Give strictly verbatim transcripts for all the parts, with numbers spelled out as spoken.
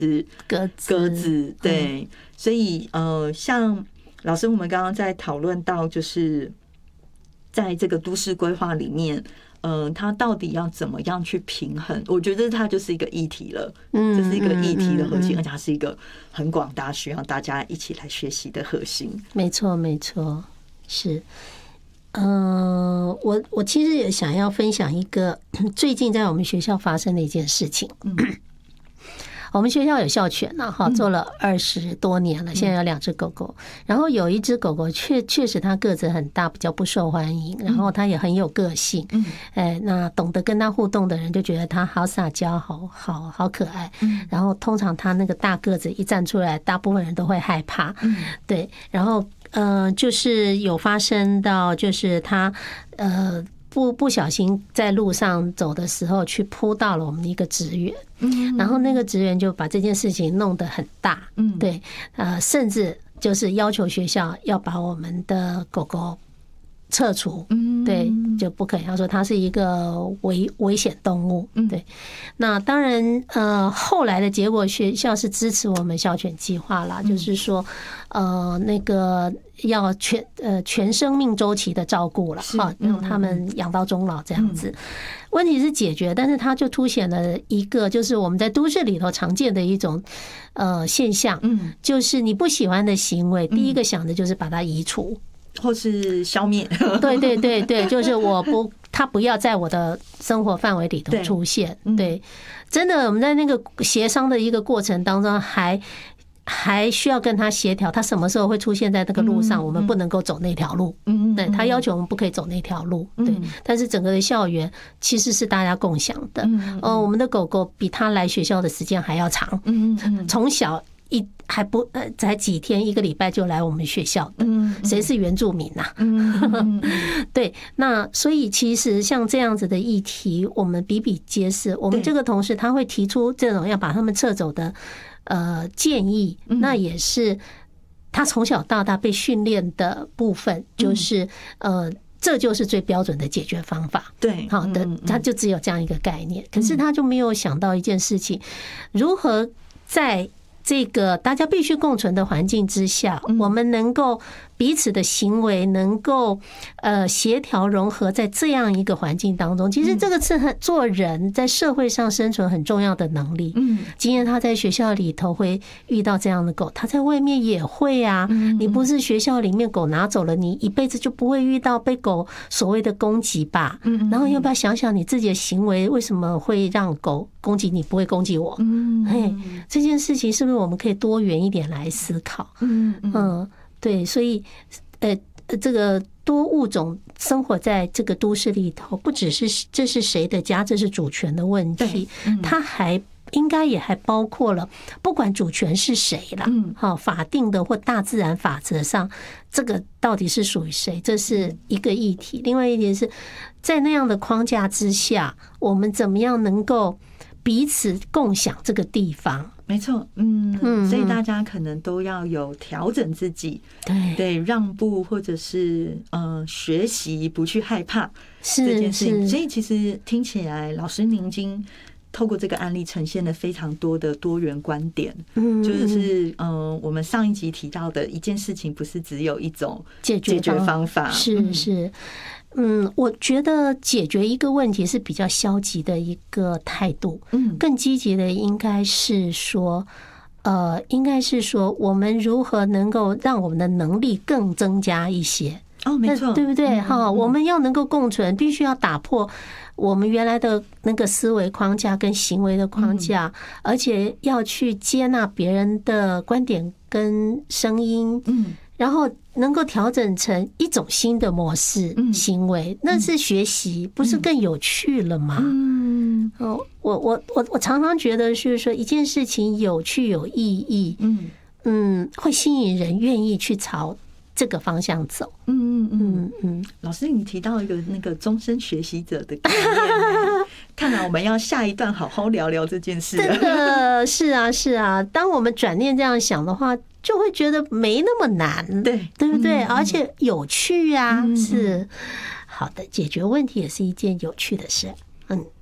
鸽子， 鸽子对，嗯、所以呃，像老师我们刚刚在讨论到，就是在这个都市规划里面。嗯、呃，它到底要怎么样去平衡？我觉得它就是一个议题了，嗯，这是一个议题的核心，而且它是一个很广大，需要大家一起来学习的核心。 没错，没错，是。嗯、呃，我我其实也想要分享一个最近在我们学校发生的一件事情。嗯我们学校有校犬呢，哈，做了二十多年了，现在有两只狗狗。然后有一只狗狗确确实它个子很大，比较不受欢迎，然后它也很有个性。嗯，哎，那懂得跟它互动的人就觉得它好撒娇，好好好可爱。嗯，然后通常它那个大个子一站出来，大部分人都会害怕。嗯，对，然后呃，就是有发生到，就是它呃。不不小心在路上走的时候，去扑到了我们的一个职员，然后那个职员就把这件事情弄得很大，对，呃，甚至就是要求学校要把我们的狗狗撤除，对，就不可以。他说它是一个危危险动物，对。那当然，呃，后来的结果，学校是支持我们校犬计划啦，就是说，呃，那个要全呃全生命周期的照顾了，哈，让他们养到终老这样子。问题是解决，但是它就凸显了一个，就是我们在都市里头常见的一种呃现象，嗯，就是你不喜欢的行为，第一个想的就是把它移除。 或是消灭， 对对对对，就是我不，他不要在我的生活范围里头出现。对，真的，我们在那个协商的一个过程当中，还还需要跟他协调，他什么时候会出现在那个路上，我们不能够走那条路。嗯，对，他要求我们不可以走那条路。对，但是整个的校园其实是大家共享的。呃，我们的狗狗比他来学校的时间还要长。嗯嗯，从小。一还不呃，才几天一个礼拜就来我们学校的，谁是原住民呐？对，那所以其实像这样子的议题，我们比比皆是。我们这个同事他会提出这种要把他们撤走的呃建议，那也是他从小到大被训练的部分，就是呃。这就是最标准的解决方法。 对， 好的，他就只有这样一个概念。可是他就没有想到一件事情，如何在这个大家必须共存的环境之下，我们能够彼此的行为能够呃协调融合在这样一个环境当中。其实这个是很做人在社会上生存很重要的能力。嗯，今天他在学校里头会遇到这样的狗，他在外面也会啊。你不是学校里面狗拿走了，你一辈子就不会遇到被狗所谓的攻击吧？然后要不要想想你自己的行为为什么会让狗攻击你，不会攻击我？嗯，嘿，这件事情是不是我们可以多元一点来思考？嗯嗯，对，所以呃，这个多物种生活在这个都市里头，不只是这是谁的家，这是主权的问题，它还应该也还包括了，不管主权是谁啦，好，法定的或大自然法则上，这个到底是属于谁，这是一个议题。另外一点是在那样的框架之下，我们怎么样能够彼此共享这个地方？ 没错，嗯，所以大家可能都要有调整自己，对对，让步或者是呃学习不去害怕这件事情。所以其实听起来，老师您已经透过这个案例呈现了非常多的多元观点，嗯，就是呃我们上一集提到的一件事情，不是只有一种解决方法， 是是。嗯，我觉得解决一个问题是比较消极的一个态度，嗯，更积极的应该是说，呃，应该是说我们如何能够让我们的能力更增加一些。 哦，没错， 对不对？哈，我们要能够共存，必须要打破我们原来的那个思维框架跟行为的框架，而且要去接纳别人的观点跟声音，嗯。然后能够调整成一种新的模式行为，那是学习，不是更有趣了吗？嗯，哦，我我我我常常觉得是说一件事情有趣有意义，嗯嗯，会吸引人愿意去朝这个方向走。嗯嗯嗯嗯。 老师，你提到一个那个终身学习者的概念，看来我们要下一段好好聊聊这件事。 真的是啊是啊，当我们转念这样想的话，就会觉得没那么难，对对不对？而且有趣啊，是好的，解决问题也是一件有趣的事。嗯，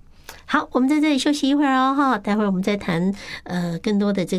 好，我们在这里休息一会儿哦，哈，待会儿我们再谈呃更多的这个。